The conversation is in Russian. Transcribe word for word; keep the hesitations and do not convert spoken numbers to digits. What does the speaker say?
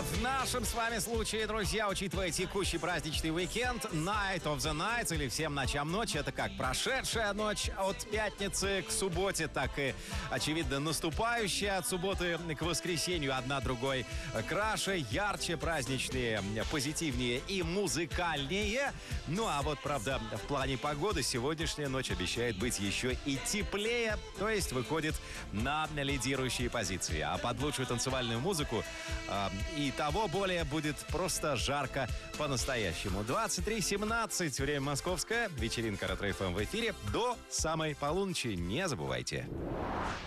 В нашем с вами случае, друзья, учитывая текущий праздничный уикенд, Night of the Nights или всем ночам ночи, это как прошедшая ночь от пятницы к субботе, так и, очевидно, наступающая от субботы к воскресенью. Одна другой краше, ярче, праздничнее, позитивнее и музыкальнее. Ну а вот, правда, в плане погоды сегодняшняя ночь обещает быть еще и теплее, то есть выходит на лидирующие позиции. А под лучшую танцевальную музыку э, и того более будет просто жарко по-настоящему. двадцать три семнадцать, время московское, вечеринка Ретро-эф эм в эфире до самой полуночи. Не забывайте.